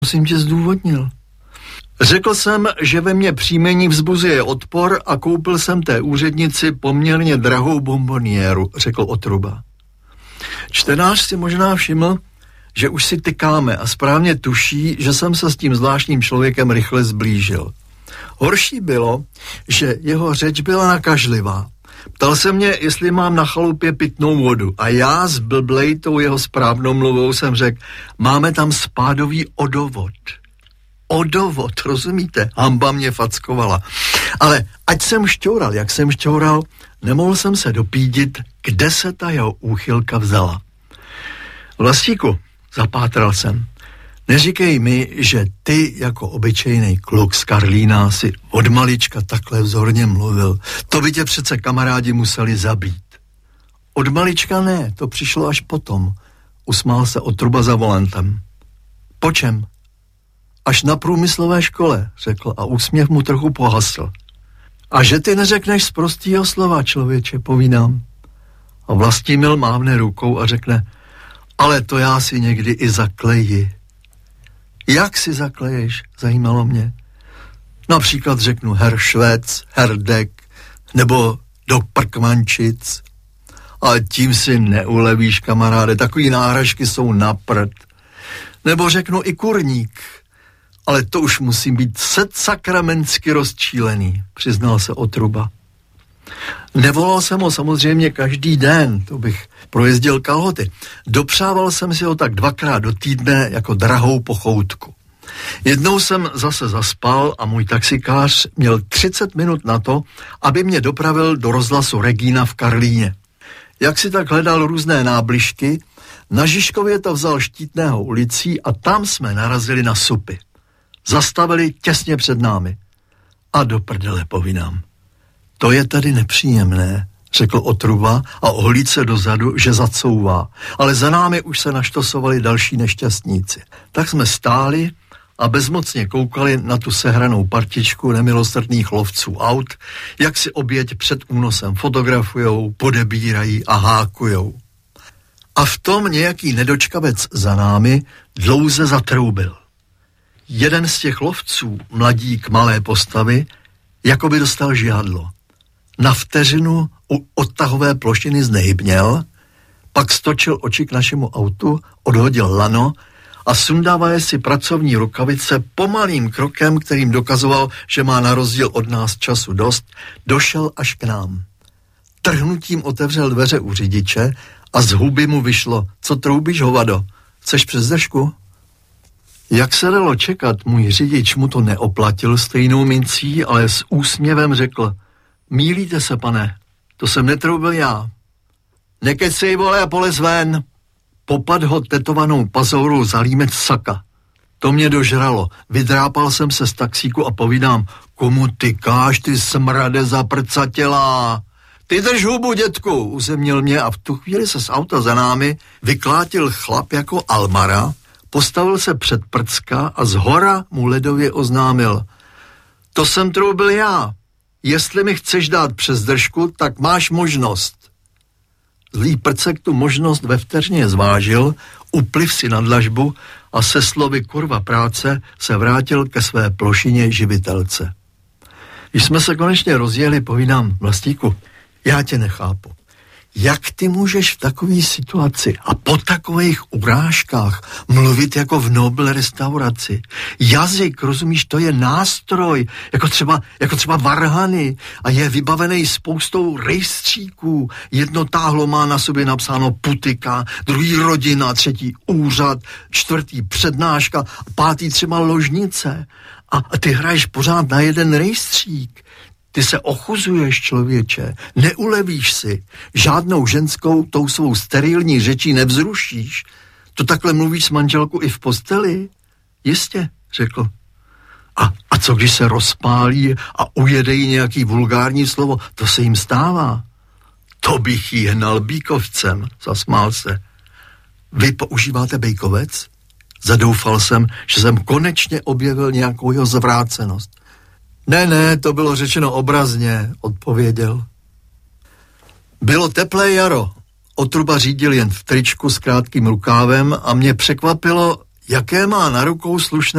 Musím tě zdůvodnil. Řekl jsem, že ve mně příjmení vzbuzuje odpor a koupil jsem té úřednici poměrně drahou bomboniéru, řekl Otruba. Čtenář si možná všiml, že už si tykáme a správně tuší, že jsem se s tím zvláštním člověkem rychle zblížil. Horší bylo, že jeho řeč byla nakažlivá. Ptal se mě, jestli mám na chalupě pitnou vodu a já zblblej tou jeho správnou mluvou jsem řekl, máme tam spádový odovod. Odovod, rozumíte? Hamba mě fackovala. Ale ať jsem šťoural, jak jsem šťoural, nemohl jsem se dopídit, kde se ta jeho úchylka vzala. Vlastíku, zapátral jsem, neříkej mi, že ty jako obyčejný kluk z Karlína si od malička takhle vzorně mluvil. To by tě přece kamarádi museli zabít. Od malička ne, to přišlo až potom. Usmál se Otruba za volantem. Po čem? Až na průmyslové škole, řekl a úsměv mu trochu pohasl. A že ty neřekneš z prostýho slova, člověče, povídám. A Vlastimil mávne rukou a řekne, ale to já si někdy i zakleji. Jak si zakleješ, zajímalo mě. Například řeknu Herr Švec, Herr Dek, nebo do Prkmančic. Ale tím si neulevíš, kamaráde, takový náhražky jsou na prd. Nebo řeknu i kurník, ale to už musím být sakramentsky rozčílený, přiznal se Otruba. Nevolal jsem ho samozřejmě každý den, to bych projezdil kalhoty. Dopřával jsem si ho tak 2krát do týdne jako drahou pochoutku. Jednou jsem zase zaspal a můj taxikář měl 30 minut na to, aby mě dopravil do rozhlasu Regina v Karlíně. Jak si tak hledal různé nábližky, na Žižkově to vzal Štítného ulicí a tam jsme narazili na supy. Zastavili těsně před námi. A do prdele, povídám. To je tady nepříjemné, řekl Otruba a ohlíd se dozadu, že zacouvá. Ale za námi už se naštosovali další nešťastníci. Tak jsme stáli a bezmocně koukali na tu sehranou partičku nemilosrdných lovců aut, jak si oběť před únosem fotografujou, podebírají a hákujou. A v tom nějaký nedočkavec za námi dlouze zatroubil. Jeden z těch lovců, mladík malé postavy, jako by dostal žihadlo. Na vteřinu u odtahové plošiny znehybněl, pak stočil oči k našemu autu, odhodil lano a sundávaje si pracovní rukavice pomalým krokem, kterým dokazoval, že má na rozdíl od nás času dost, došel až k nám. Trhnutím otevřel dveře u řidiče a z huby mu vyšlo, co troubíš, hovado, chceš přes držku? Jak se dalo čekat, můj řidič mu to neoplatil stejnou mincí, ale s úsměvem řekl, mýlíte se, pane, to jsem netroubil já. Nekecej, vole, a polez ven. Popad ho tetovanou pazourou za límec saka. To mě dožralo. Vydrápal jsem se z taxíku a povídám, komu tykáš, ty smrade zaprcatělá. Ty drž hubu, dětku, uzemnil mě a v tu chvíli se z auta za námi vyklátil chlap jako Almara, postavil se před prcka a zhora mu ledově oznámil. To jsem troubil já. Jestli mi chceš dát přes držku, tak máš možnost. Zlý prcek tu možnost ve vteřině zvážil, upliv si na dlažbu a se slovy kurva práce se vrátil ke své plošině živitelce. Když jsme se konečně rozjeli, povídám, Vlastíku, já tě nechápu. Jak ty můžeš v takové situaci a po takových urážkách mluvit jako v Nobel restauraci? Jazyk, rozumíš, to je nástroj, jako třeba varhany a je vybavený spoustou rejstříků. Jedno táhlo má na sobě napsáno putika, druhý rodina, třetí úřad, čtvrtý přednáška, pátý třeba ložnice. A ty hraješ pořád na jeden rejstřík. Ty se ochuzuješ, člověče, neulevíš si, žádnou ženskou tou svou sterilní řečí nevzrušíš. To takhle mluvíš s manželkou i v posteli? Jistě, řekl. A co když se rozpálí a ujede jí nějaký vulgární slovo, to se jim stává. To bych jí hnal bíkovcem, zasmál se. Vy používáte bejkovec? Zadoufal jsem, že jsem konečně objevil nějakou jeho zvrácenost. Ne, to bylo řečeno obrazně, odpověděl. Bylo teplé jaro. Otruba řídil jen v tričku s krátkým rukávem a mě překvapilo, jaké má na rukou slušné